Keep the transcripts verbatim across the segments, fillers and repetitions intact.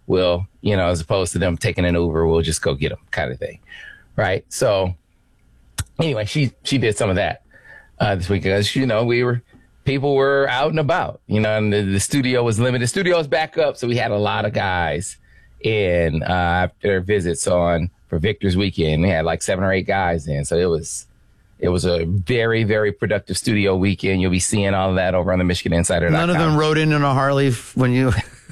we'll, you know, as opposed to them taking an Uber, we'll just go get them kind of thing. Right. So anyway, she, she did some of that uh, this week because, you know, we were, people were out and about, you know, and the, the studio was limited. The studio was back up. So we had a lot of guys in uh, after their visits on for Victor's weekend. We had like seven or eight guys in. So it was, it was a very, very productive studio weekend. You'll be seeing all of that over on the Michigan Insider. None of them rode in on a Harley when you.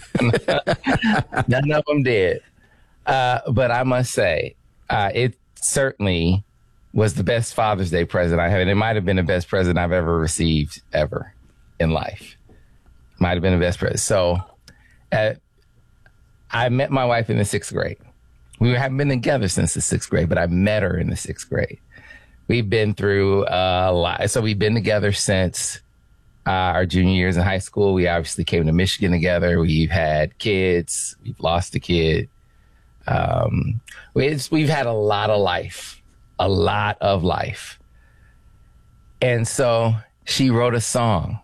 None of them did. Uh, but I must say, uh, it certainly was the best Father's Day present I have. And it might have been the best present I've ever received ever in life. Might have been the best present. So uh, I met my wife in the sixth grade. We haven't been together since the sixth grade, but I met her in the sixth grade. We've been through a lot. So we've been together since uh, our junior years in high school. We obviously came to Michigan together. We've had kids. We've lost a kid. Um, we, we've had a lot of life, a lot of life. And so she wrote a song.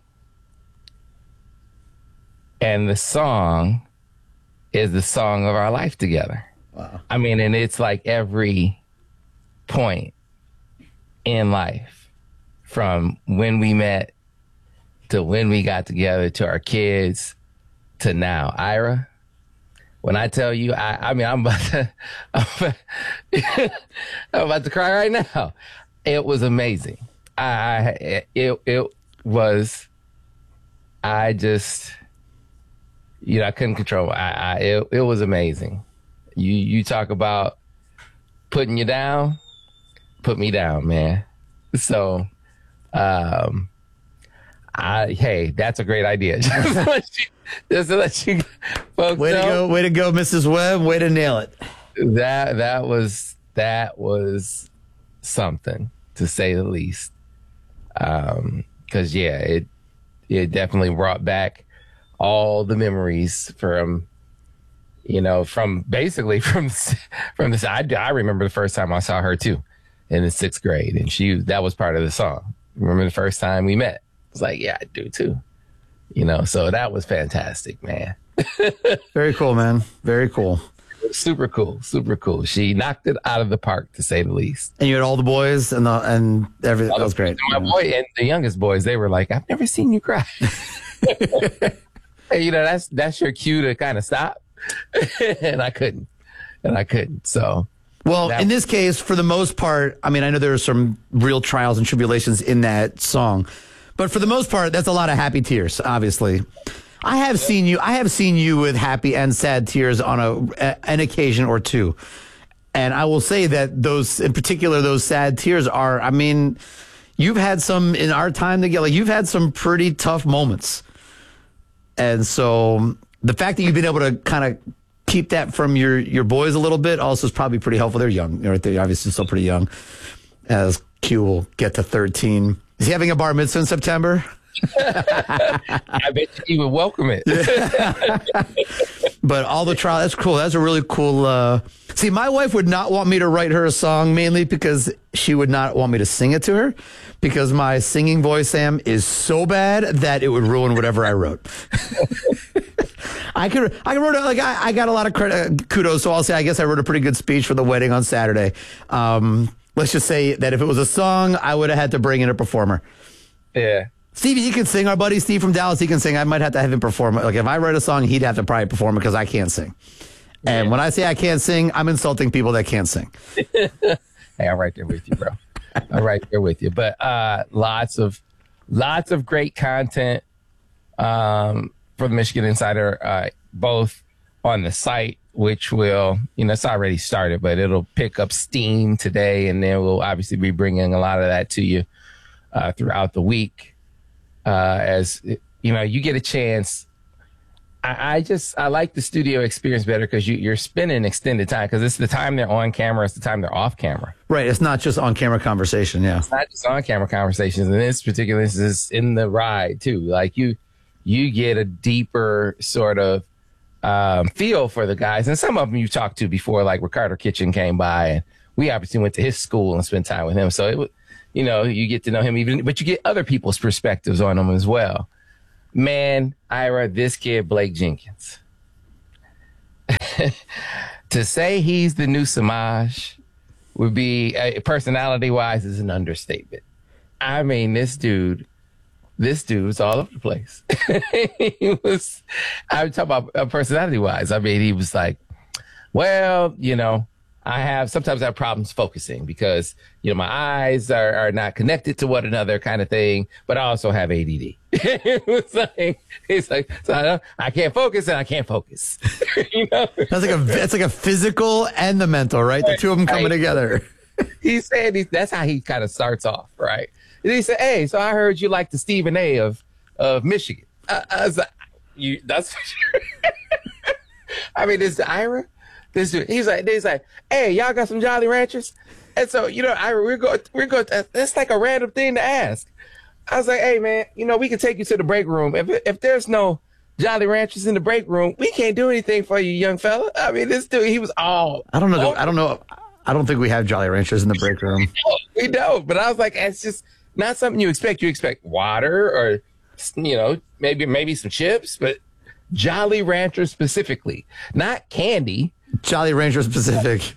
And the song is the song of our life together. Wow. I mean, and it's like every point in life, from when we met to when we got together to our kids to now. Ira, when I tell you, I, I mean, I'm about to, I'm about, I'm about to cry right now. It was amazing. I, it, it was, I just, you know, I couldn't control. I, I it, it was amazing. You, you talk about putting you down. Put me down, man. So, um, I, hey, that's a great idea. Just to let you, just to let you folks way know. to go, way to go, Missus Webb. Way to nail it. That that was that was something, to say the least. Um, because yeah, it it definitely brought back all the memories from, you know, from basically from from this. I I remember the first time I saw her too, in the sixth grade, and she that was part of the song. Remember the first time we met? I was like, yeah, I do too. You know, so that was fantastic, man. Very cool, man. Very cool. Super cool, super cool. She knocked it out of the park, to say the least. And you had all the boys and the and everything. That was great. My boy and the youngest boys, they were like, "I've never seen you cry." Hey, you know, that's that's your cue to kind of stop. And I couldn't, and I couldn't. So, well, that, in this case, for the most part, I mean, I know there are some real trials and tribulations in that song, but for the most part, that's a lot of happy tears. Obviously, I have seen you. I have seen you with happy and sad tears on a an occasion or two, and I will say that those, in particular, those sad tears are. I mean, you've had some in our time together. Like, you've had some pretty tough moments, and so the fact that you've been able to kind of keep that from your, your boys a little bit also is probably pretty helpful. They're young. They're, they're obviously still pretty young. As Q will get to thirteen. Is he having a bar mitzvah in September? I bet you would welcome it. But all the trial, that's cool. That's a really cool. Uh, see, my wife would not want me to write her a song, mainly because she would not want me to sing it to her, because my singing voice, Sam, is so bad that it would ruin whatever I wrote. I could, I wrote like I, I got a lot of credit, kudos. So I'll say, I guess I wrote a pretty good speech for the wedding on Saturday. Um, let's just say that if it was a song, I would have had to bring in a performer. Yeah. Stevie, he can sing. Our buddy Steve from Dallas, he can sing. I might have to have him perform. Like, if I write a song, he'd have to probably perform it because I can't sing. And yeah. When I say I can't sing, I'm insulting people that can't sing. Hey, I'm right there with you, bro. I'm right there with you. But uh, lots of, lots of great content um, for the Michigan Insider, uh, both on the site, which will, you know, it's already started, but it'll pick up steam today, and then we'll obviously be bringing a lot of that to you uh, throughout the week. Uh, as you know, you get a chance. I, I just I like the studio experience better because you, you're spending extended time, because it's the time they're on camera, it's the time they're off camera. Right. It's not just on camera conversation. Yeah. It's not just on camera conversations. In this particular instance, in the ride too. Like you, you get a deeper sort of um, feel for the guys, and some of them you talked to before, like Ricardo Kitchen came by, and we obviously went to his school and spent time with him. So it was. You know, you get to know him even, but you get other people's perspectives on him as well. Man, Ira, this kid, Blake Jenkins. to say he's the new Samaj would be, uh, personality wise, is an understatement. I mean, this dude, this dude was all over the place. He was, I'm talking about uh, personality wise. I mean, he was like, well, you know, I have, sometimes I have problems focusing because, you know, my eyes are, are not connected to one another kind of thing, but I also have A D D. It was like, it's like, so I, don't, I can't focus and I can't focus. You know? That's like a, it's like a physical and the mental, right? The two of them coming right. together. He said he, that's how he kind of starts off, right? And he said, hey, so I heard you like the Stephen A. of, of Michigan. I, I was like, you, that's, I mean, this Ira. This dude, he's like, he's like, hey, y'all got some Jolly Ranchers? And so, you know, I we're going, we're going. That's like a random thing to ask. I was like, hey, man, you know, we can take you to the break room. If if there's no Jolly Ranchers in the break room, we can't do anything for you, young fella. I mean, this dude, he was all. I don't know. I don't know. I don't think we have Jolly Ranchers in the break room. We don't. But I was like, it's just not something you expect. You expect water or, you know, maybe maybe some chips, but Jolly Ranchers specifically, not candy. Jolly Rancher specific.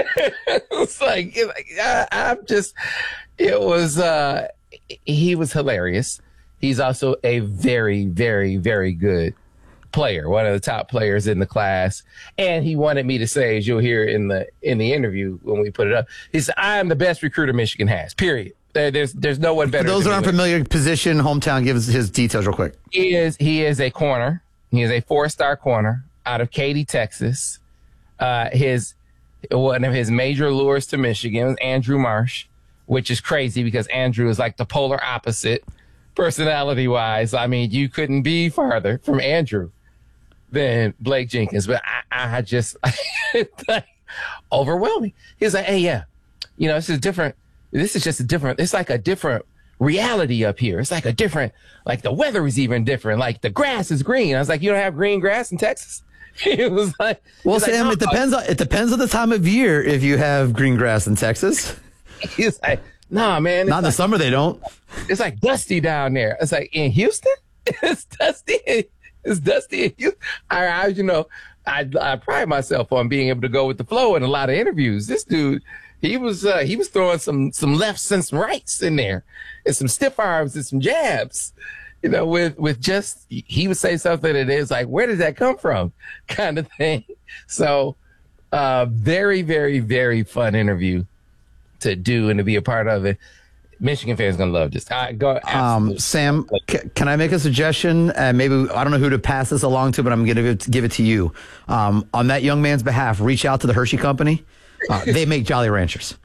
It's like, it's like I, I'm just, it was, uh, he was hilarious. He's also a very, very, very good player, one of the top players in the class. And he wanted me to say, as you'll hear in the, in the interview when we put it up, he said, I am the best recruiter Michigan has, period. There, there's, there's no one better. For those that aren't familiar, position, hometown, give us his details real quick. He is, he is a corner. He is a four-star corner out of Katy, Texas. Uh, his one of his major lures to Michigan was Andrew Marsh, which is crazy because Andrew is like the polar opposite personality wise. I mean, you couldn't be farther from Andrew than Blake Jenkins, but I, I just like, overwhelming. He's like, hey, yeah, you know, this is different. This is just a different. It's like a different reality up here. It's like a different. Like the weather is even different. Like the grass is green. I was like, you don't have green grass in Texas? It was like, well, like, Sam, no, it depends on it depends on the time of year if you have green grass in Texas. He's like, nah, man. Not in like, the summer, they don't. It's like dusty down there. It's like in Houston, it's dusty. It's dusty in Houston. I, I you know, I, I pride myself on being able to go with the flow in a lot of interviews. This dude, he was uh, he was throwing some some lefts and some rights in there, and some stiff arms and some jabs. You know, with, with just, he would say something that is like, where did that come from? Kind of thing. So, uh, very, very, very fun interview to do and to be a part of it. Michigan fans going to love this. I go, um, Sam, c- can I make a suggestion? Uh, maybe, I don't know who to pass this along to, but I'm going to give it to you. Um, on that young man's behalf, reach out to the Hershey Company. Uh, they make Jolly Ranchers.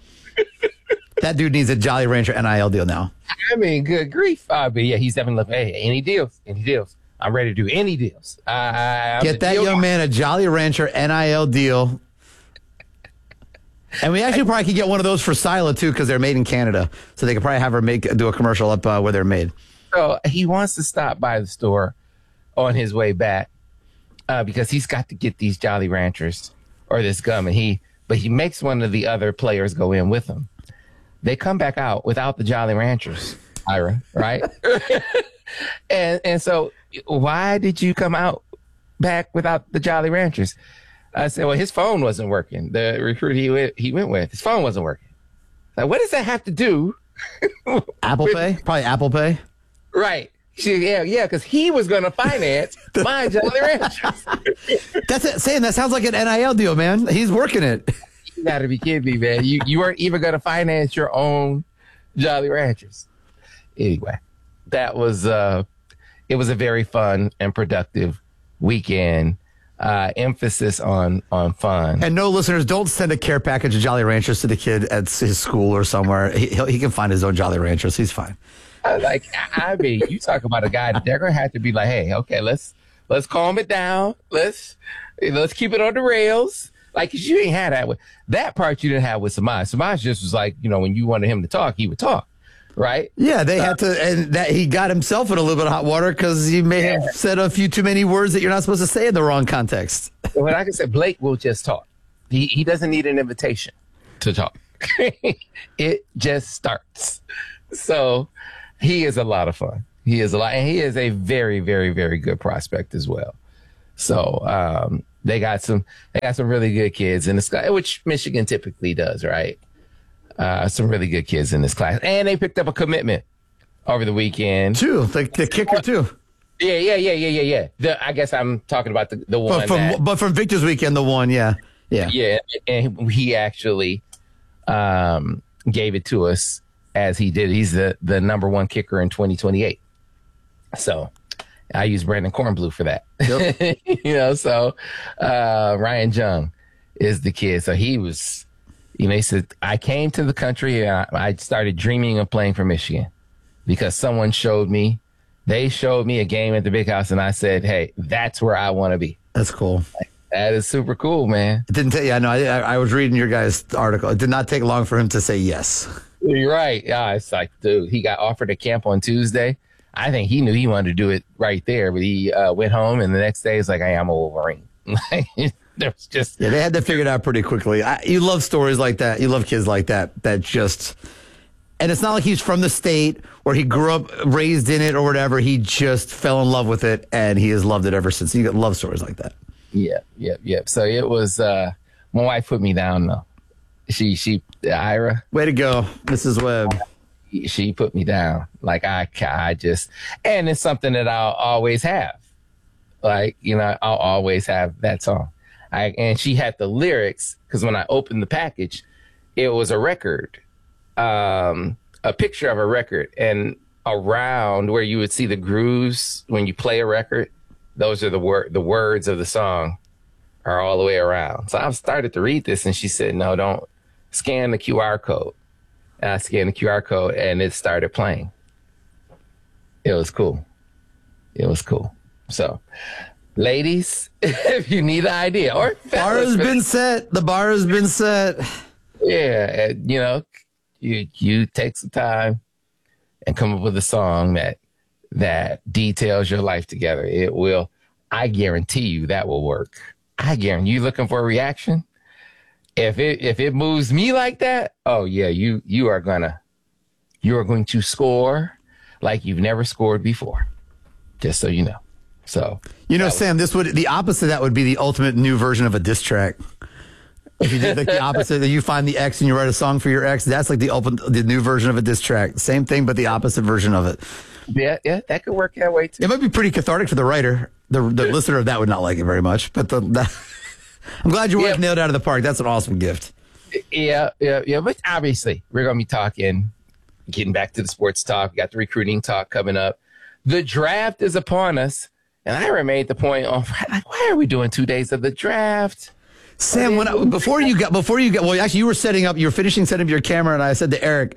That dude needs a Jolly Rancher N I L deal now. I mean, good grief. Uh, but yeah, he's definitely looking, hey, any deals, any deals. I'm ready to do any deals. I, I'm Get that young guy. man a Jolly Rancher N I L deal. And we actually probably could get one of those for Sila, too, because they're made in Canada. So they could probably have her make do a commercial up uh, where they're made. So he wants to stop by the store on his way back uh, because he's got to get these Jolly Ranchers or this gum. And he, but he makes one of the other players go in with him. They come back out without the Jolly Ranchers, Ira, right? and and so why did you come out back without the Jolly Ranchers? I said, well, his phone wasn't working. The recruiter he went, he went with, his phone wasn't working. Like, what does that have to do? Apple with, Pay? Probably Apple Pay. Right. She, yeah, yeah, because he was going to finance my Jolly Ranchers. That's it. Saying that sounds like an N I L deal, man. He's working it. You got to be kidding me, man. You you weren't even going to finance your own Jolly Ranchers. Anyway, that was uh, it was a very fun and productive weekend. Uh, emphasis on on fun. And no, listeners, don't send a care package of Jolly Ranchers to the kid at his school or somewhere. He he'll, he can find his own Jolly Ranchers. He's fine. Uh, like I mean, you talk about a guy that they're going to have to be like, hey, okay, let's let's calm it down. Let's let's keep it on the rails. Like, cause you ain't had that with that part. You didn't have with Samaj. Samaj just was like, you know, when you wanted him to talk, he would talk. Right. Yeah, they uh, had to, and that he got himself in a little bit of hot water because he may yeah. have said a few too many words that you're not supposed to say in the wrong context. Well, like I said, Blake will just talk. He he doesn't need an invitation to talk. It just starts. So he is a lot of fun. He is a lot, and he is a very, very, very good prospect as well. So um, They got some they got some really good kids in this class, which Michigan typically does, right? Uh, some really good kids in this class. And they picked up a commitment over the weekend. Two, the, the kicker too. Yeah, yeah, yeah, yeah, yeah, yeah. The, I guess I'm talking about the, the one But from, that, but from Victor's weekend, the one, yeah. Yeah. Yeah, and he actually um, gave it to us as he did. He's the, the number one kicker in twenty twenty-eight. So I use Brandon Kornblue for that. Yep. You know, so uh, Ryan Jung is the kid. So he was, you know, he said, I came to the country and I, I started dreaming of playing for Michigan because someone showed me, they showed me a game at the Big House and I said, hey, that's where I want to be. That's cool. Like, that is super cool, man. It didn't take, yeah, no, I, I was reading your guys' article. It did not take long for him to say yes. You're right. Yeah, it's like, dude, he got offered a camp on Tuesday. I think he knew he wanted to do it right there, but he uh, went home and the next day he's like, hey, I'm a Wolverine. There was just yeah, they had to figure it out pretty quickly. I, you love stories like that. You love kids like that. That just, and it's not like he's from the state or he grew up raised in it or whatever. He just fell in love with it and he has loved it ever since. You love stories like that. Yeah, yeah, yeah. So it was. Uh, my wife put me down though. She, she, Ira. Way to go, Missus Webb. She put me down. Like I, I just, and it's something that I'll always have. Like, you know, I'll always have that song. I, and she had the lyrics because when I opened the package, it was a record, um, a picture of a record, and around where you would see the grooves when you play a record, those are the word, the words of the song are all the way around. So I've started to read this, and she said, "No, don't scan the Q R code." And I scanned the Q R code, and it started playing. It was cool. It was cool. So, ladies, if you need an idea, or bar has been set. The bar has been set. Yeah, and, you know, you you take some time and come up with a song that that details your life together. It will. I guarantee you that will work. I guarantee you looking for a reaction. If it if it moves me like that, oh yeah, you you are gonna you are going to score like you've never scored before. Just so you know. So you know, Sam, this would the opposite of that would be the ultimate new version of a diss track. If you did like the opposite, that you find the ex and you write a song for your ex, that's like the open the new version of a diss track. Same thing, but the opposite version of it. Yeah, yeah, that could work that way too. It might be pretty cathartic for the writer. The the listener of that would not like it very much, but the. the I'm glad your wife yeah. nailed it out of the park. That's an awesome gift. Yeah, yeah, yeah. But obviously, we're going to be talking, getting back to the sports talk. We got the recruiting talk coming up. The draft is upon us. And I made the point of, like, why are we doing two days of the draft? Sam, when I, before you got, before you got, well, actually, you were setting up, you were finishing setting up your camera, and I said to Eric,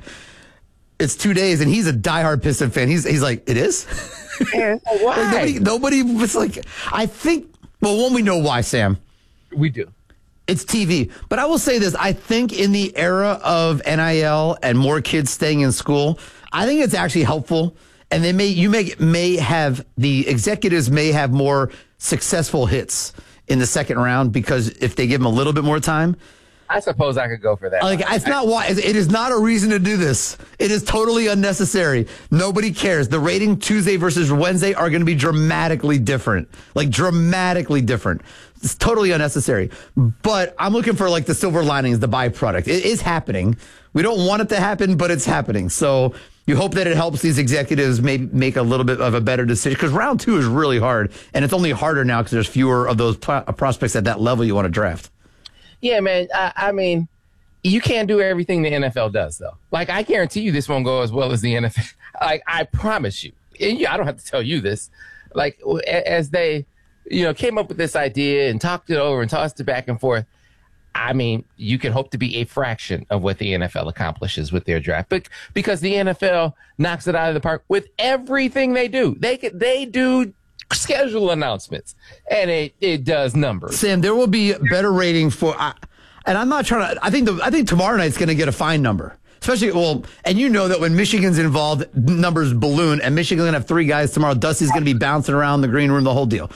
it's two days, and he's a diehard Piston fan. He's he's like, it is? Yeah, why? Like, nobody, nobody was like, I think, well, one, we know why, Sam. We do. It's T V. But I will say this. I think in the era of N I L and more kids staying in school, I think it's actually helpful. And they may, you may, may have, the executives may have more successful hits in the second round because if they give them a little bit more time. I suppose I could go for that. Like, it's not why, it is not a reason to do this. It is totally unnecessary. Nobody cares. The rating Tuesday versus Wednesday are going to be dramatically different. Like, dramatically different. It's totally unnecessary. But I'm looking for, like, the silver linings, the byproduct. It is happening. We don't want it to happen, but it's happening. So you hope that it helps these executives maybe make a little bit of a better decision, because round two is really hard. And it's only harder now because there's fewer of those pro- prospects at that level you want to draft. Yeah, man. I, I mean, you can't do everything the N F L does, though. Like, I guarantee you this won't go as well as the N F L. Like, I promise you. And you, I don't have to tell you this. Like, as they, you know, came up with this idea and talked it over and tossed it back and forth, I mean, you can hope to be a fraction of what the N F L accomplishes with their draft. But because the N F L knocks it out of the park with everything they do. They could, they do schedule announcements, and it, it does numbers. Sam, there will be better rating for, uh, and I'm not trying to, I think the, I think tomorrow night's going to get a fine number. Especially, well, and you know that when Michigan's involved, numbers balloon, and Michigan's going to have three guys tomorrow. Dusty's going to be bouncing around the green room, the whole deal.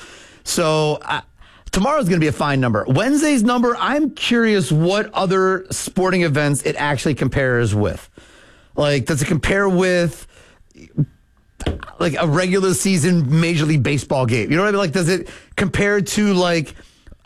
So uh, tomorrow's going to be a fine number. Wednesday's number, I'm curious what other sporting events it actually compares with. Like, does it compare with like a regular season Major League Baseball game? You know what I mean? Like, does it compare to like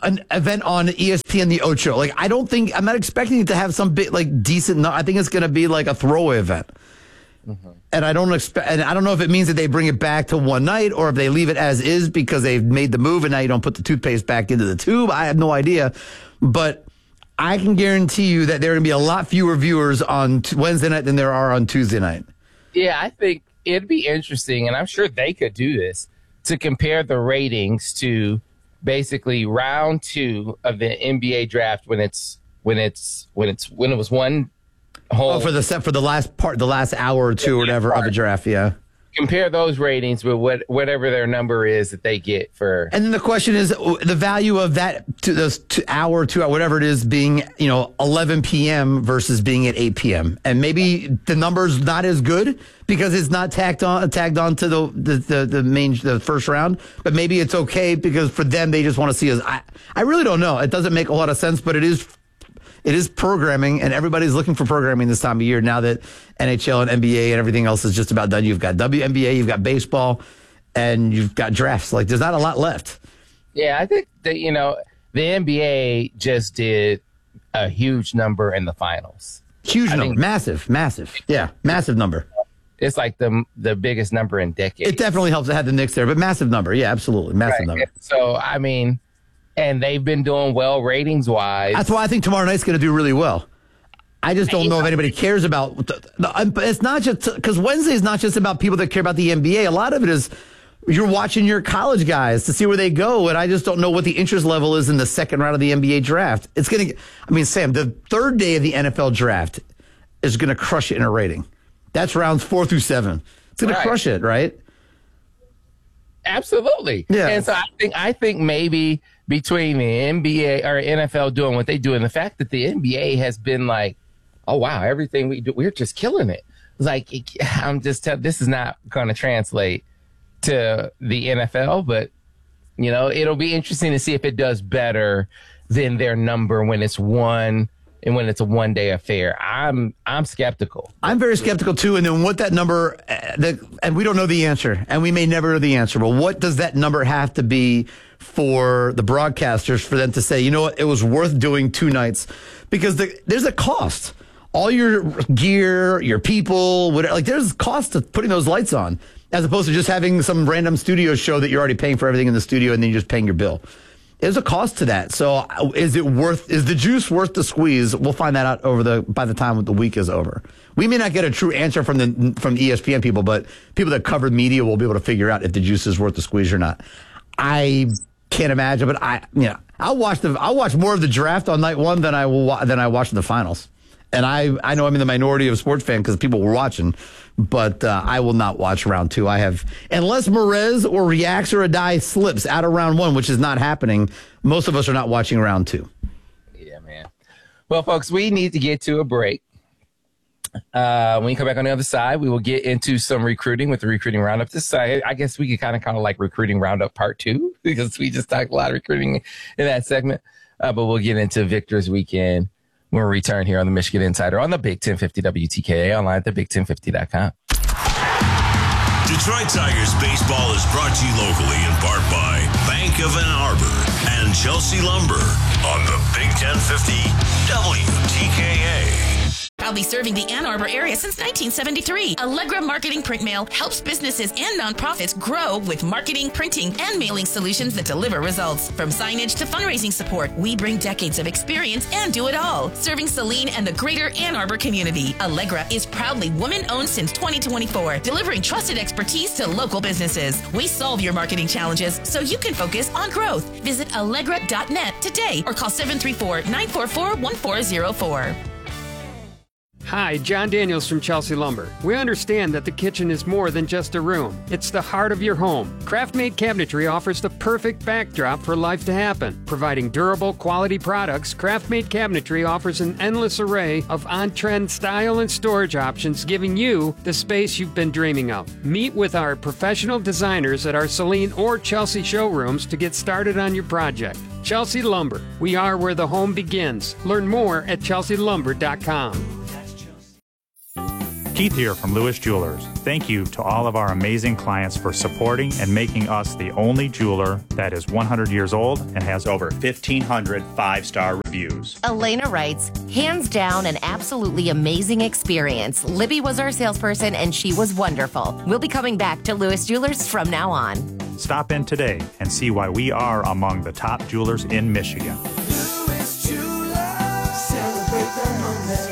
an event on E S P N, the Ocho. Like, I don't think, I'm not expecting it to have some big, like, decent, no, I think it's going to be like a throwaway event. Mm-hmm. And I don't expect, and I don't know if it means that they bring it back to one night or if they leave it as is because they've made the move and now you don't put the toothpaste back into the tube. I have no idea. But I can guarantee you that there are going to be a lot fewer viewers on t- Wednesday night than there are on Tuesday night. Yeah, I think it'd be interesting, and I'm sure they could do this, to compare the ratings to basically round two of the N B A draft when it's when it's when it's when it was one whole. Oh, for the set for the last part, the last hour or two or whatever of a draft, yeah. Compare those ratings with what whatever their number is that they get for. And then the question is the value of that to those two hour, two hour, whatever it is, being, you know, eleven p.m. versus being at eight p.m. And maybe the number's not as good because it's not tagged on tagged on to the the, the, the main the first round. But maybe it's okay because for them they just want to see us. I I really don't know. It doesn't make a lot of sense, but it is. It is programming, and everybody's looking for programming this time of year now that N H L and N B A and everything else is just about done. You've got W N B A, you've got baseball, and you've got drafts. Like, there's not a lot left. Yeah, I think that, you know, the N B A just did a huge number in the finals. Huge I number. think, massive, massive. Yeah, massive number. It's like the the biggest number in decades. It definitely helps to have the Knicks there, but massive number. Yeah, absolutely. Massive right. number. So, I mean, and they've been doing well ratings-wise. That's why I think tomorrow night's going to do really well. I just don't know if anybody cares about the, the, it's not just because Wednesday is not just about people that care about the N B A. A lot of it is you're watching your college guys to see where they go. And I just don't know what the interest level is in the second round of the N B A draft. It's going to, I mean, Sam, the third day of the N F L draft is going to crush it in a rating. That's rounds four through seven. It's going right. to crush it, right? Absolutely. Yeah. And so I think, I think maybe between the N B A or N F L doing what they do and the fact that the N B A has been like, oh, wow, everything we do, we're just killing it. It's like, I'm just telling, this is not going to translate to the N F L, but, you know, it'll be interesting to see if it does better than their number when it's one and when it's a one day affair. I'm, I'm skeptical. I'm very skeptical too. And then what that number, uh, the, and we don't know the answer and we may never know the answer, but what does that number have to be for the broadcasters for them to say, you know what, it was worth doing two nights because the, there's a cost. All your gear, your people, whatever, like there's cost to putting those lights on as opposed to just having some random studio show that you're already paying for everything in the studio and then you're just paying your bill. There's a cost to that. So is it worth, is the juice worth the squeeze? We'll find that out over the, by the time the week is over. We may not get a true answer from the, from E S P N people, but people that cover media will be able to figure out if the juice is worth the squeeze or not. I can't imagine, but I, you know, I'll watch the, I'll watch more of the draft on night one than I will, than I watch the finals. And I, I know I'm in the minority of sports fans because people were watching, but uh, I will not watch round two. I have, unless Merez or Reacts or Adai slips out of round one, which is not happening, most of us are not watching round two. Yeah, man. Well, folks, we need to get to a break. Uh, when you come back on the other side, we will get into some recruiting with the recruiting roundup. This side, I guess we could kind of kind of like recruiting roundup part two because we just talked a lot of recruiting in that segment. Uh, but we'll get into Victor's weekend when we return here on the Michigan Insider on the Big ten fifty W T K A online at the big ten fifty dot com. Detroit Tigers baseball is brought to you locally in part by Bank of Ann Arbor and Chelsea Lumber on the Big ten fifty W T K A. Proudly serving the Ann Arbor area since nineteen seventy-three. Allegra Marketing Print Mail helps businesses and nonprofits grow with marketing, printing, and mailing solutions that deliver results. From signage to fundraising support, we bring decades of experience and do it all. Serving Saline and the greater Ann Arbor community. Allegra is proudly woman-owned since twenty twenty-four, delivering trusted expertise to local businesses. We solve your marketing challenges so you can focus on growth. Visit allegra dot net today or call seven three four, nine four four, one four zero four. Hi, John Daniels from Chelsea Lumber. We understand that the kitchen is more than just a room. It's the heart of your home. Craft-made cabinetry offers the perfect backdrop for life to happen. Providing durable, quality products, Craft-made cabinetry offers an endless array of on-trend style and storage options, giving you the space you've been dreaming of. Meet with our professional designers at our Saline or Chelsea showrooms to get started on your project. Chelsea Lumber. We are where the home begins. Learn more at chelsea lumber dot com. Keith here from Lewis Jewelers. Thank you to all of our amazing clients for supporting and making us the only jeweler that is one hundred years old and has over fifteen hundred five-star reviews. Elena writes, hands down an absolutely amazing experience. Libby was our salesperson and she was wonderful. We'll be coming back to Lewis Jewelers from now on. Stop in today and see why we are among the top jewelers in Michigan. Lewis Jewelers, celebrate the moments.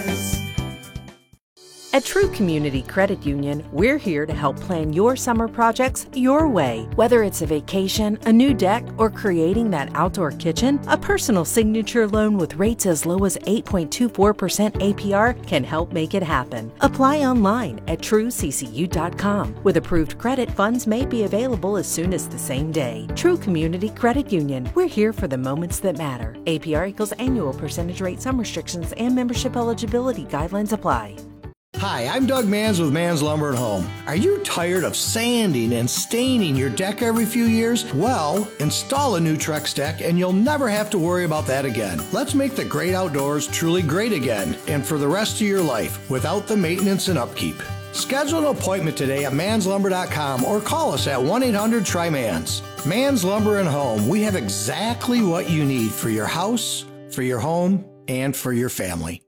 At True Community Credit Union, we're here to help plan your summer projects your way. Whether it's a vacation, a new deck, or creating that outdoor kitchen, a personal signature loan with rates as low as eight point two four percent A P R can help make it happen. Apply online at true c c u dot com. With approved credit, funds may be available as soon as the same day. True Community Credit Union, we're here for the moments that matter. A P R equals annual percentage rate. Some restrictions and membership eligibility guidelines apply. Hi, I'm Doug Manns with Manns Lumber and Home. Are you tired of sanding and staining your deck every few years? Well, install a new Trex deck and you'll never have to worry about that again. Let's make the great outdoors truly great again and for the rest of your life without the maintenance and upkeep. Schedule an appointment today at manns lumber dot com or call us at one eight hundred try manns. Manns Lumber and Home, we have exactly what you need for your house, for your home, and for your family.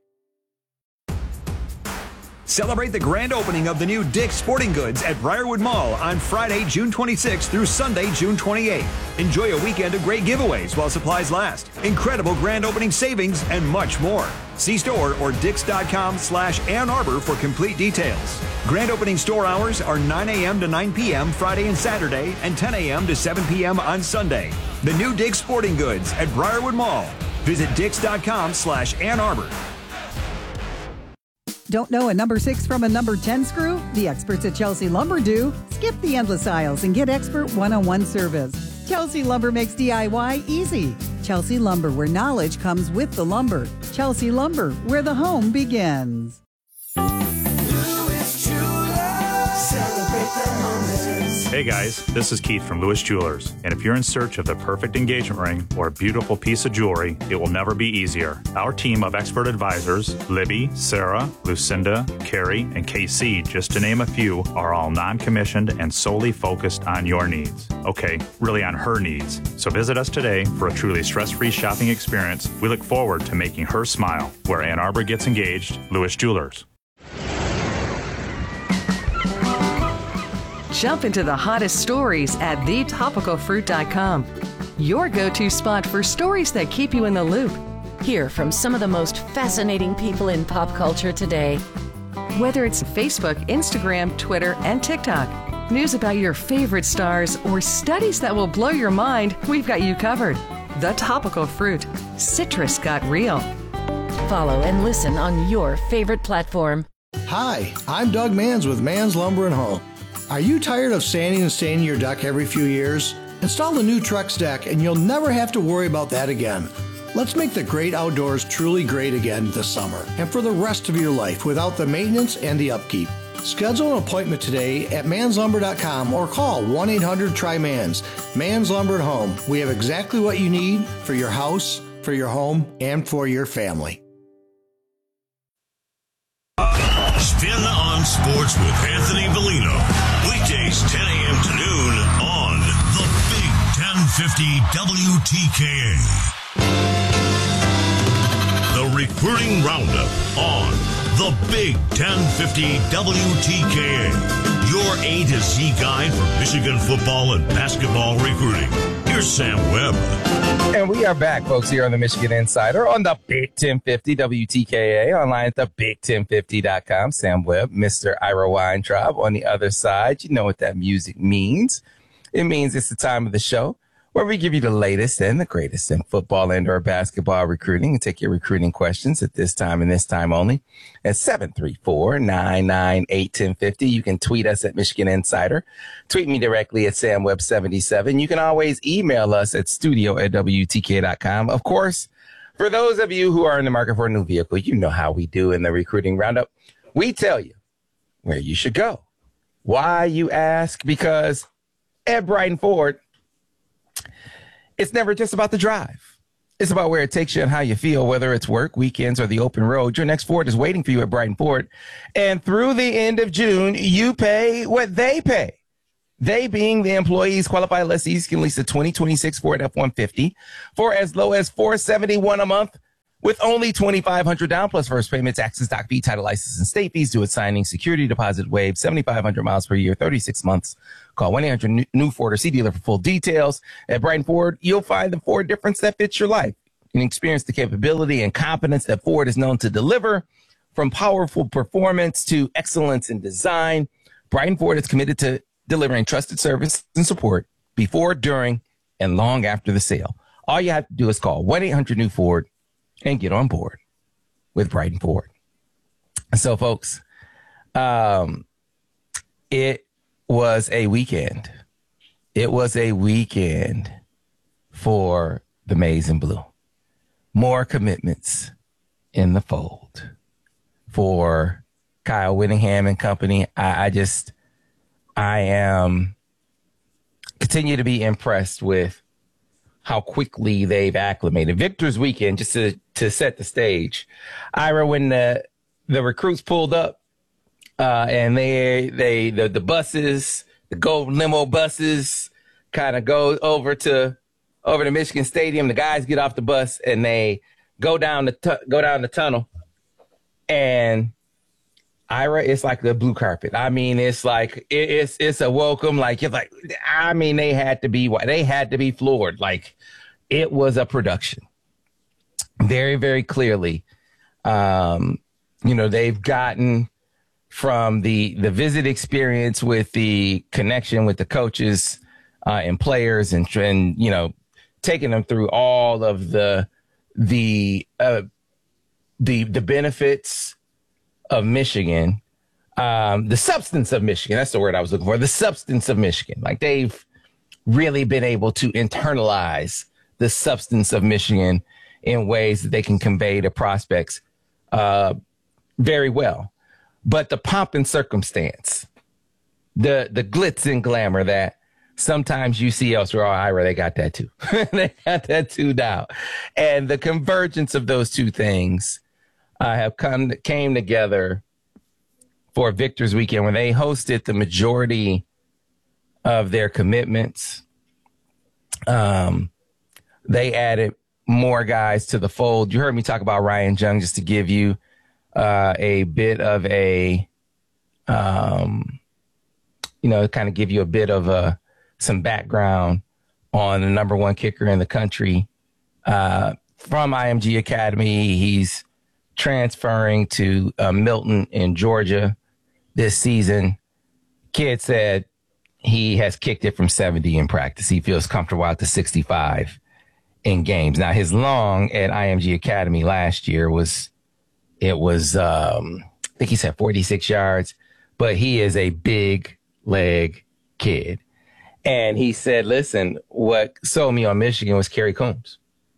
Celebrate the grand opening of the new Dick's Sporting Goods at Briarwood Mall on Friday, June twenty-sixth through Sunday, June twenty-eighth. Enjoy a weekend of great giveaways while supplies last, incredible grand opening savings, and much more. See store or dicks.com slash Ann Arbor for complete details. Grand opening store hours are nine a.m. to nine p.m. Friday and Saturday and ten a.m. to seven p.m. on Sunday. The new Dick's Sporting Goods at Briarwood Mall. Visit dicks.com slash Ann Arbor. Don't know a number six from a number ten screw? The experts at Chelsea Lumber do. Skip the endless aisles and get expert one-on-one service. Chelsea Lumber makes D I Y easy. Chelsea Lumber, where knowledge comes with the lumber. Chelsea Lumber, where the home begins. Lewis Jewelers, celebrate the moments. Hey guys, this is Keith from Lewis Jewelers, and if you're in search of the perfect engagement ring or a beautiful piece of jewelry, it will never be easier. Our team of expert advisors, Libby, Sarah, Lucinda, Carrie, and K C, just to name a few, are all non-commissioned and solely focused on your needs. Okay, really on her needs. So visit us today for a truly stress-free shopping experience. We look forward to making her smile. Where Ann Arbor gets engaged, Lewis Jewelers. Jump into the hottest stories at the topical fruit dot com. Your go-to spot for stories that keep you in the loop. Hear from some of the most fascinating people in pop culture today. Whether it's Facebook, Instagram, Twitter, and TikTok, news about your favorite stars, or studies that will blow your mind, we've got you covered. The Topical Fruit. Citrus got real. Follow and listen on your favorite platform. Hi, I'm Doug Manns with Manns Lumber and Home. Are you tired of sanding and staining your deck every few years? Install a new Trex deck and you'll never have to worry about that again. Let's make the great outdoors truly great again this summer and for the rest of your life without the maintenance and the upkeep. Schedule an appointment today at manns lumber dot com or call one eight hundred try manns. Manns Lumber and Home. We have exactly what you need for your house, for your home, and for your family. Spin on Sports with Anthony Bellino. Weekdays ten a.m. to noon on the Big ten fifty W T K A. The Recruiting Roundup on the Big ten fifty W T K A. Your A to Z guide for Michigan football and basketball recruiting. Here's Sam Webb. And we are back, folks, here on the Michigan Insider on the Big ten fifty W T K A, online at the big ten fifty dot com. Sam Webb, Mister Ira Weintraub on the other side. You know what that music means. It means it's the time of the show where we give you the latest and the greatest in football and or basketball recruiting and take your recruiting questions at this time and this time only at seven three four, nine nine eight, one oh five oh. You can tweet us at Michigan Insider. Tweet me directly at Sam Webb seventy-seven. You can always email us at studio at W T K dot com. Of course, for those of you who are in the market for a new vehicle, you know how we do in the recruiting roundup. We tell you where you should go. Why, you ask? Because at Brighton Ford, it's never just about the drive. It's about where it takes you and how you feel, whether it's work, weekends, or the open road. Your next Ford is waiting for you at Brighton Ford. And through the end of June, you pay what they pay. They, being the employees, qualify lessees can lease a twenty twenty-six Ford F one fifty for as low as four hundred seventy-one dollars a month with only twenty-five hundred dollars down plus first payment, taxes, doc fee, title license, and state fees due at signing, security deposit waived, seventy-five hundred miles per year, thirty-six months. Call one eight hundred new Ford or see dealer for full details. At Brighton Ford, you'll find the Ford difference that fits your life. You can experience the capability and competence that Ford is known to deliver, from powerful performance to excellence in design. Brighton Ford is committed to delivering trusted service and support before, during, and long after the sale. All you have to do is call one eight hundred new Ford and get on board with Brighton Ford. So, folks, um, it was a weekend. It was a weekend for the Maize and Blue. More commitments in the fold for Kyle Whittingham and company. I, I just... I am continue to be impressed with how quickly they've acclimated. Victor's weekend, just to, to set the stage. Ira, when the the recruits pulled up uh, and they they the, the buses, the gold limo buses, kind of go over to over to Michigan Stadium. The guys get off the bus and they go down the tu- go down the tunnel, and Ira, it's like the blue carpet. I mean, it's like it, it's it's a welcome. Like it's like I mean, they had to be they had to be floored. Like it was a production. Very, very clearly, um, you know, they've gotten from the the visit experience with the connection with the coaches uh, and players, and and you know, taking them through all of the the uh, the the benefits of Michigan, um, the substance of Michigan. That's the word I was looking for. The substance of Michigan. Like they've really been able to internalize the substance of Michigan in ways that they can convey to prospects uh, very well. But the pomp and circumstance, the the glitz and glamour that sometimes you see elsewhere, oh, Ira, they got that too. They got that too now. And the convergence of those two things Uh, have come came together for Victor's weekend when they hosted the majority of their commitments. Um, they added more guys to the fold. You heard me talk about Ryan Jung, just to give you uh, a bit of a, um, you know, kind of give you a bit of a some background on the number one kicker in the country uh, from I M G Academy. He's transferring to uh, Milton in Georgia this season. Kid said he has kicked it from seventy in practice. He feels comfortable out to sixty-five in games. Now, his long at I M G Academy last year was, it was, um, I think he said forty-six yards, but he is a big leg kid. And he said, listen, what sold me on Michigan was Kerry Coombs.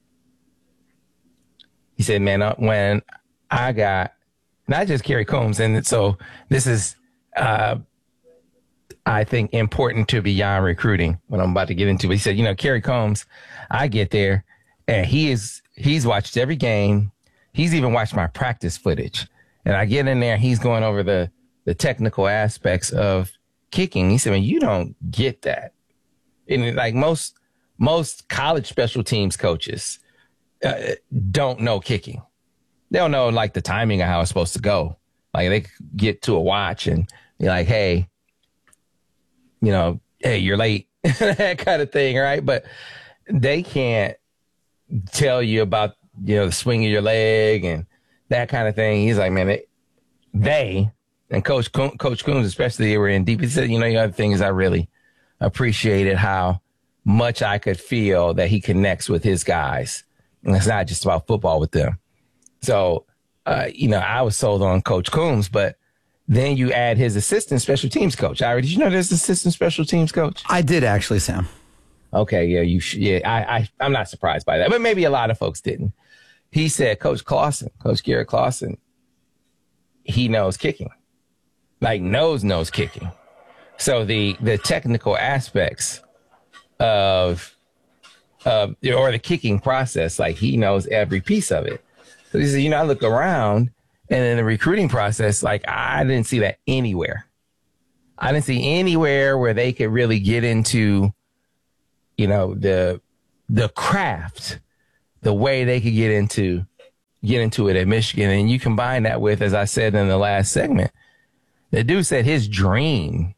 He said, man, when I got not just Kerry Coombs, and so this is, uh, I think, important to beyond recruiting, what I'm about to get into. But he said, you know, Kerry Coombs, I get there, and he is he's watched every game. He's even watched my practice footage. And I get in there, he's going over the, the technical aspects of kicking. He said, man, you don't get that. And like most most college special teams coaches uh, don't know kicking. They don't know like the timing of how it's supposed to go. Like they get to a watch and be like, hey, you know, hey, you're late, that kind of thing, right? But they can't tell you about, you know, the swing of your leg and that kind of thing. He's like, man, they, they and Coach Coach Coombs especially, they were in deep. He said, you know, the other thing is I really appreciated how much I could feel that he connects with his guys. And it's not just about football with them. So, uh, you know, I was sold on Coach Coombs, but then you add his assistant special teams coach. Ira, did you know there's an assistant special teams coach? I did actually, Sam. Okay, yeah, you. Sh- yeah, I, I, I'm not surprised by that, but maybe a lot of folks didn't. He said, Coach Clausen, Coach Garrett Clausen, he knows kicking, like knows knows kicking. So the the technical aspects of uh, or the kicking process. Like, he knows every piece of it. So he said, you know, I look around, and in the recruiting process, like, I didn't see that anywhere. I didn't see anywhere where they could really get into, you know, the the craft, the way they could get into get into it at Michigan. And you combine that with, as I said in the last segment, the dude said his dream,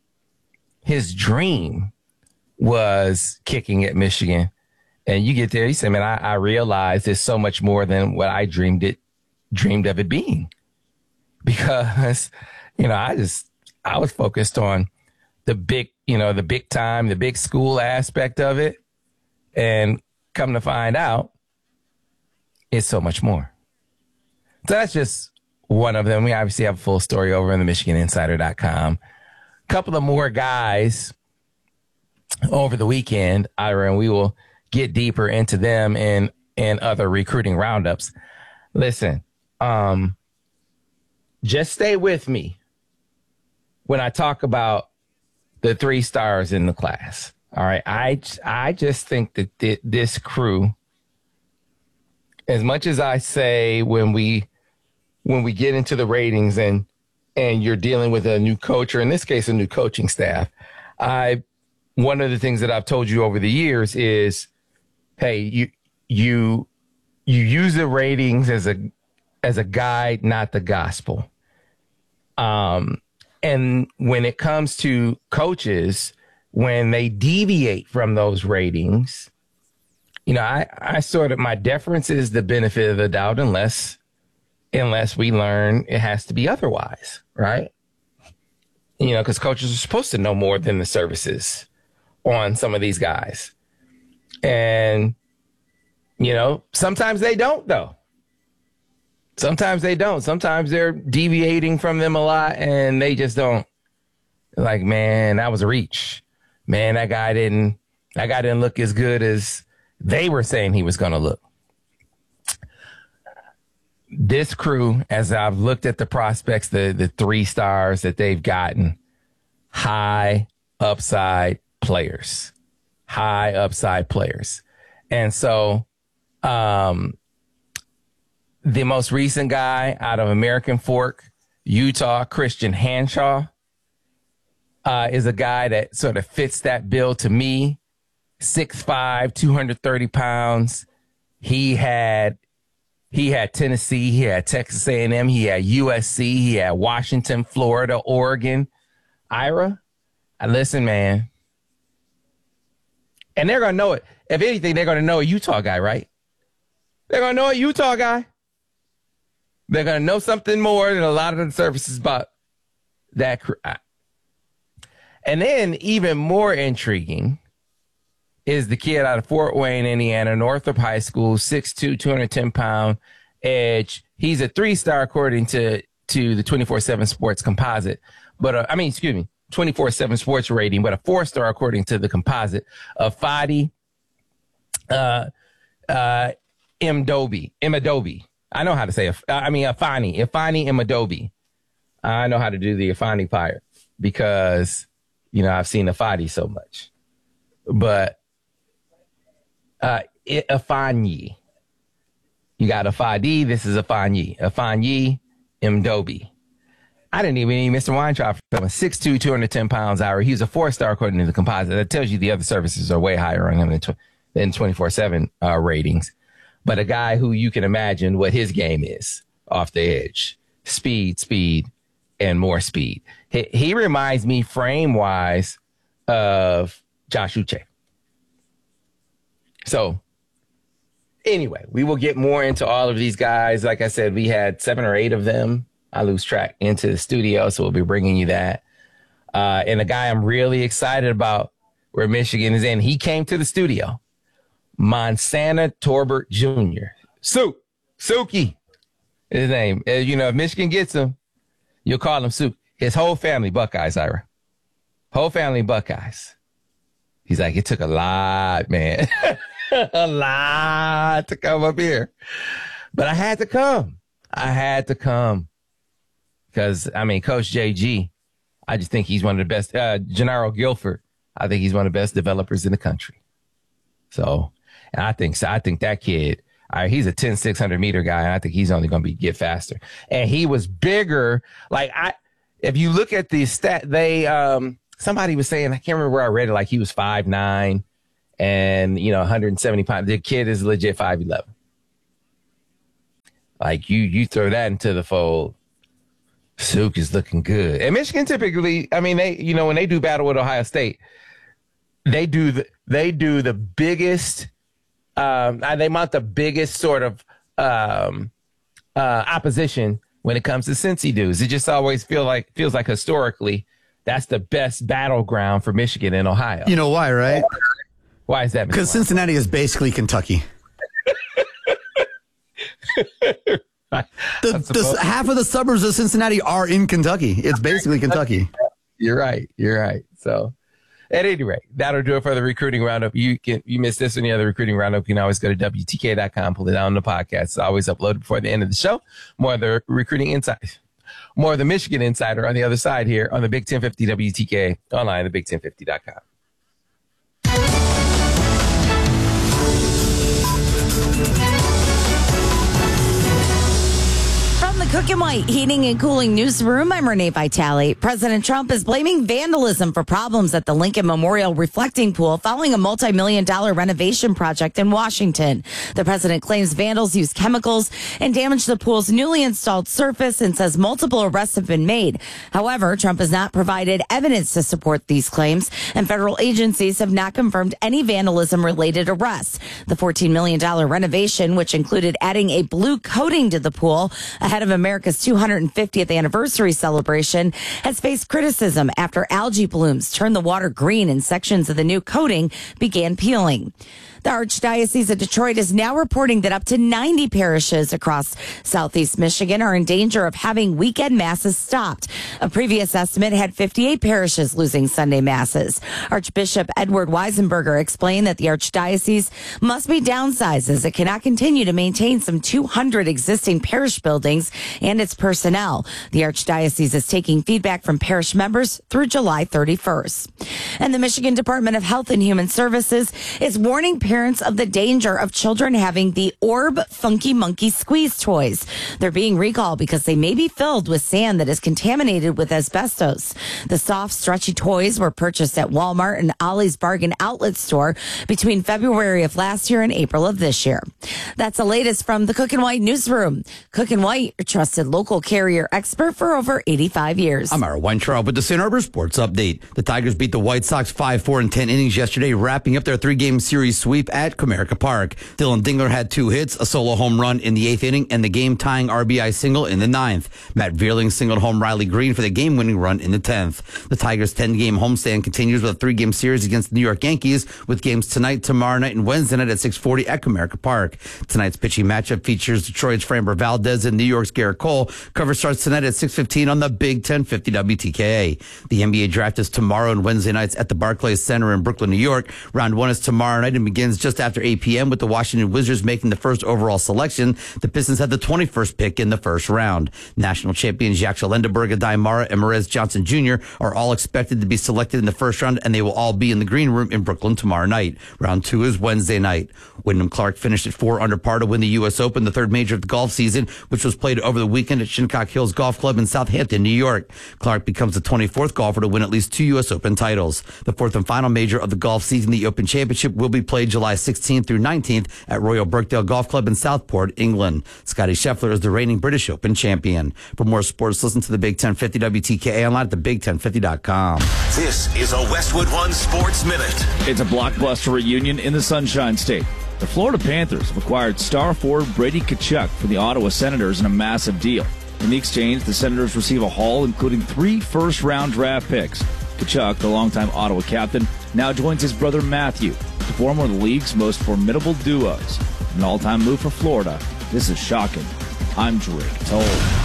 his dream was kicking at Michigan. And you get there, he said, man, I, I realized it's so much more than what I dreamed it, dreamed of it being. Because, you know, I just, I was focused on the big, you know, the big time, the big school aspect of it. And come to find out, it's so much more. So that's just one of them. We obviously have a full story over in the Michigan Insider dot com. A couple of more guys over the weekend, Ira, and we will get deeper into them and, and other recruiting roundups. Listen, um, just stay with me when I talk about the three stars in the class. All right. I, I just think that th- this crew, as much as I say when we when we get into the ratings and and you're dealing with a new coach, or in this case, a new coaching staff, I one of the things that I've told you over the years is, hey, you you you use the ratings as a as a guide, not the gospel. Um, and when it comes to coaches, when they deviate from those ratings, you know, I, I sort of, my deference is the benefit of the doubt unless, unless we learn it has to be otherwise, right? You know, because coaches are supposed to know more than the services on some of these guys. And, you know, sometimes they don't, though. Sometimes they don't. Sometimes they're deviating from them a lot and they just don't. Like, man, that was a reach. Man, that guy didn't, that guy didn't look as good as they were saying he was going to look. This crew, as I've looked at the prospects, the, the three stars that they've gotten, high upside players, high upside players. And so, um, the most recent guy out of American Fork, Utah, Christian Hanshaw, uh, is a guy that sort of fits that bill to me. six five, two hundred thirty pounds. He had, he had Tennessee, he had Texas A and M, he had U S C, he had Washington, Florida, Oregon. Ira, I listen, man. And they're going to know it. If anything, they're going to know a Utah guy, right? They're going to know a Utah guy. They're going to know something more than a lot of the services about that. And then even more intriguing is the kid out of Fort Wayne, Indiana, Northrop High School, six two, two hundred ten pound edge. He's a three-star according to, to the twenty-four seven Sports composite. But, uh, I mean, excuse me, twenty-four seven Sports rating, but a four-star according to the composite of Fadi uh, uh, Mdobi, Imadobi. I know how to say it. I mean, Afani, Afani Imadobi. I know how to do the Afani part because, you know, I've seen Afadi so much. But uh, it, Afani. You got Afadi. This is Afani. Afani Mdobi. I didn't even need Mister Weintraub from a six two, two hundred ten pounds hour. He's a four-star according to the composite. That tells you the other services are way higher on him than, tw- than twenty-four seven uh, ratings. But a guy who you can imagine what his game is off the edge. Speed, speed, and more speed. He, he reminds me frame-wise of Josh Uche. So, anyway, we will get more into all of these guys. Like I said, we had seven or eight of them. I lose track into the studio, so we'll be bringing you that. Uh, and the guy I'm really excited about where Michigan is in, he came to the studio. Monsana Torbert Junior Sook, Suki, his name. Uh, you know, if Michigan gets him, you'll call him Sook. His whole family Buckeyes, Ira. Whole family Buckeyes. He's like, it took a lot, man. a lot to come up here. But I had to come. I had to come. Because, I mean, Coach J G, I just think he's one of the best. Uh, Gennaro Guilford, I think he's one of the best developers in the country. So, and I think so. I think that kid, all right, he's a ten, six hundred meter guy, and I think he's only going to be get faster. And he was bigger. Like I, if you look at the stat, they um somebody was saying, I can't remember where I read it. Like he was five nine, and you know one hundred seventy pounds. The kid is legit five eleven. Like you, you throw that into the fold. Suk is looking good. And Michigan typically, I mean, they, you know, when they do battle with Ohio State, they do the, they do the biggest, um, they mount the biggest sort of um, uh, opposition when it comes to Cincy dudes. It just always feel like feels like historically that's the best battleground for Michigan and Ohio. You know why, right? Why is that? Because Cincinnati is basically Kentucky. The, the, half of the suburbs of Cincinnati are in Kentucky. It's basically Kentucky. You're right. You're right. So, at any rate, that'll do it for the recruiting roundup. You can you missed this or any other recruiting roundup, you can always go to W T K dot com, pull it down on the podcast. It's always uploaded before the end of the show. More of the recruiting insights, more of the Michigan Insider on the other side here on the Big ten fifty W T K online, the big ten fifty dot com. From the Cook and White Heating and Cooling Newsroom, I'm Renee Vitale. President Trump is blaming vandalism for problems at the Lincoln Memorial Reflecting Pool following a multi-million dollar renovation project in Washington. The president claims vandals used chemicals and damaged the pool's newly installed surface and says multiple arrests have been made. However, Trump has not provided evidence to support these claims, and federal agencies have not confirmed any vandalism-related arrests. The fourteen million dollars renovation, which included adding a blue coating to the pool ahead of America's two hundred fiftieth anniversary celebration, has faced criticism after algae blooms turned the water green and sections of the new coating began peeling. The Archdiocese of Detroit is now reporting that up to ninety parishes across southeast Michigan are in danger of having weekend masses stopped. A previous estimate had fifty-eight parishes losing Sunday masses. Archbishop Edward Weisenberger explained that the Archdiocese must be downsized as it cannot continue to maintain some two hundred existing parish buildings and its personnel. The Archdiocese is taking feedback from parish members through July thirty-first. And the Michigan Department of Health and Human Services is warning parents of the danger of children having the Orb Funky Monkey squeeze toys. They're being recalled because they may be filled with sand that is contaminated with asbestos. The soft, stretchy toys were purchased at Walmart and Ollie's Bargain Outlet store between February of last year and April of this year. That's the latest from the Cook and White Newsroom. Cook and White, your trusted local carrier expert for over eighty-five years. I'm Ira Weintraub with the Ann Arbor Sports Update. The Tigers beat the White Sox five four in ten innings yesterday, wrapping up their three-game series sweep at Comerica Park. Dylan Dingler had two hits, a solo home run in the eighth inning, and the game-tying R B I single in the ninth. Matt Vierling singled home Riley Green for the game-winning run in the tenth. The Tigers' ten-game homestand continues with a three-game series against the New York Yankees, with games tonight, tomorrow night, and Wednesday night at six forty at Comerica Park. Tonight's pitching matchup features Detroit's Framber Valdez and New York's Garrett Cole. Cover starts tonight at six fifteen on the Big ten fifty W T K A. The N B A draft is tomorrow and Wednesday nights at the Barclays Center in Brooklyn, New York. Round one is tomorrow night and begins just after eight p.m. with the Washington Wizards making the first overall selection. The Pistons had the twenty-first pick in the first round. National champions Jaxo Lendeberg, Adai Mara, and Marez Johnson Junior are all expected to be selected in the first round, and they will all be in the green room in Brooklyn tomorrow night. Round two is Wednesday night. Wyndham Clark finished at four under par to win the U S Open, the third major of the golf season, which was played over the weekend at Shinnecock Hills Golf Club in Southampton, New York. Clark becomes the twenty-fourth golfer to win at least two U S Open titles. The fourth and final major of the golf season, the Open Championship, will be played July sixteenth through nineteenth at Royal Birkdale Golf Club in Southport, England. Scotty Scheffler is the reigning British Open champion. For more sports, listen to the Big ten fifty W T K A online at the big ten fifty dot com. This is a Westwood One Sports Minute. It's a blockbuster reunion in the Sunshine State. The Florida Panthers have acquired star forward Brady Tkachuk from the Ottawa Senators in a massive deal. In the exchange, the Senators receive a haul including three first-round draft picks. Tkachuk, the longtime Ottawa captain, now joins his brother Matthew to form one of the league's most formidable duos. An all-time move for Florida. This is shocking. I'm Drake Toll.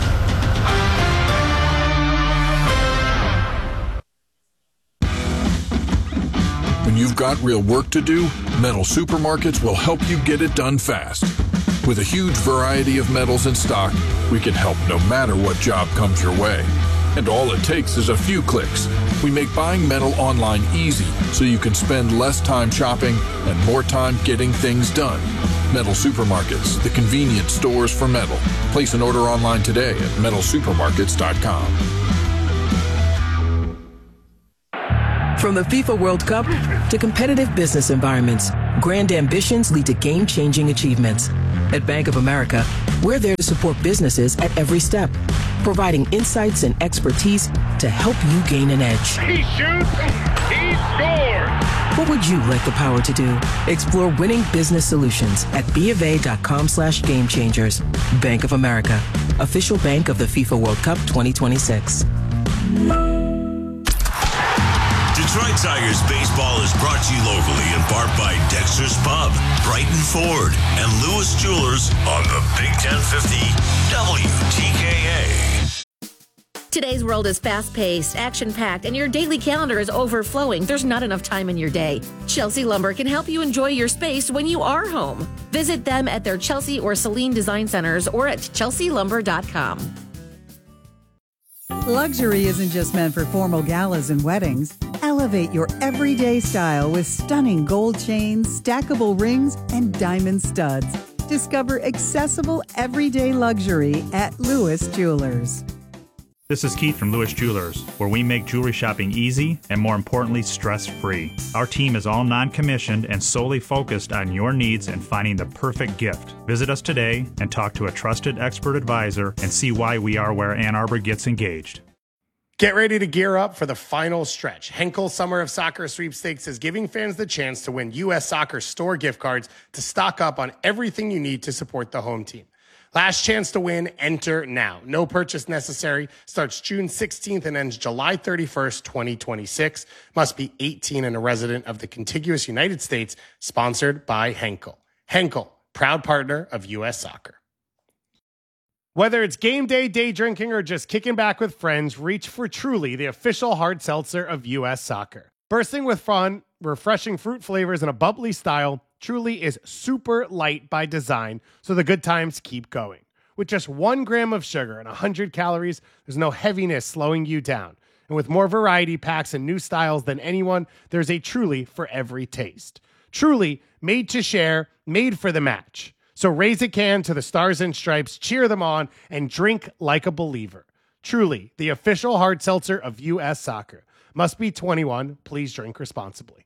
When you've got real work to do, Metal Supermarkets will help you get it done fast. With a huge variety of metals in stock, we can help no matter what job comes your way. And all it takes is a few clicks. We make buying metal online easy so you can spend less time shopping and more time getting things done. Metal Supermarkets, the convenient stores for metal. Place an order online today at metal supermarkets dot com. From the FIFA World Cup to competitive business environments, grand ambitions lead to game-changing achievements. At Bank of America, we're there to support businesses at every step, providing insights and expertise to help you gain an edge. He shoots, he scores! What would you like the power to do? Explore winning business solutions at bofa.com slash game changers. Bank of America, official bank of the FIFA World Cup twenty twenty-six. Detroit Tigers baseball is brought to you locally in part by Dexter's Pub, Brighton Ford, and Lewis Jewelers on the Big ten fifty W T K A. Today's world is fast-paced, action-packed, and your daily calendar is overflowing. There's not enough time in your day. Chelsea Lumber can help you enjoy your space when you are home. Visit them at their Chelsea or Celine Design Centers or at chelsea lumber dot com. Luxury isn't just meant for formal galas and weddings. Elevate your everyday style with stunning gold chains, stackable rings, and diamond studs. Discover accessible everyday luxury at Lewis Jewelers. This is Keith from Lewis Jewelers, where we make jewelry shopping easy and, more importantly, stress-free. Our team is all non-commissioned and solely focused on your needs and finding the perfect gift. Visit us today and talk to a trusted expert advisor and see why we are where Ann Arbor gets engaged. Get ready to gear up for the final stretch. Henkel Summer of Soccer Sweepstakes is giving fans the chance to win U S Soccer store gift cards to stock up on everything you need to support the home team. Last chance to win, enter now. No purchase necessary. Starts June sixteenth and ends July thirty-first, twenty twenty-six. Must be eighteen and a resident of the contiguous United States. Sponsored by Henkel. Henkel, proud partner of U S Soccer. Whether it's game day, day drinking, or just kicking back with friends, reach for Truly, the official hard seltzer of U S Soccer. Bursting with fun, refreshing fruit flavors, and a bubbly style, Truly is super light by design, so the good times keep going. With just one gram of sugar and one hundred calories, there's no heaviness slowing you down. And with more variety packs and new styles than anyone, there's a Truly for every taste. Truly, made to share, made for the match. So raise a can to the Stars and Stripes, cheer them on, and drink like a believer. Truly, the official hard seltzer of U S Soccer. Must be twenty-one. Please drink responsibly.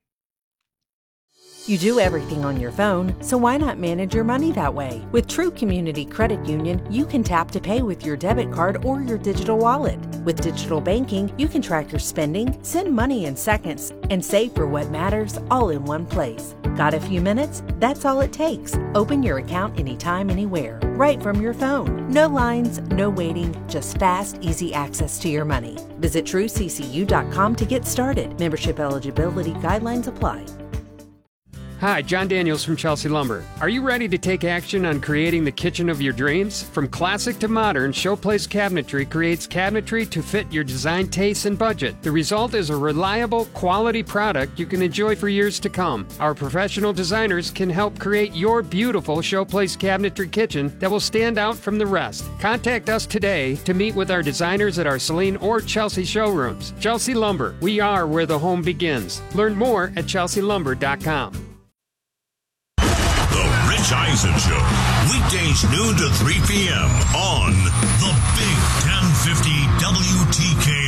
You do everything on your phone, so why not manage your money that way? With True Community Credit Union, you can tap to pay with your debit card or your digital wallet. With digital banking, you can track your spending, send money in seconds, and save for what matters all in one place. Got a few minutes? That's all it takes. Open your account anytime, anywhere, right from your phone. No lines, no waiting, just fast, easy access to your money. Visit true c c u dot com to get started. Membership eligibility guidelines apply. Hi, John Daniels from Chelsea Lumber. Are you ready to take action on creating the kitchen of your dreams? From classic to modern, Showplace Cabinetry creates cabinetry to fit your design tastes and budget. The result is a reliable, quality product you can enjoy for years to come. Our professional designers can help create your beautiful Showplace Cabinetry kitchen that will stand out from the rest. Contact us today to meet with our designers at our Celine or Chelsea showrooms. Chelsea Lumber, we are where the home begins. Learn more at chelsea lumber dot com. Rich Eisen Show, weekdays noon to three p.m. on the Big ten fifty W T K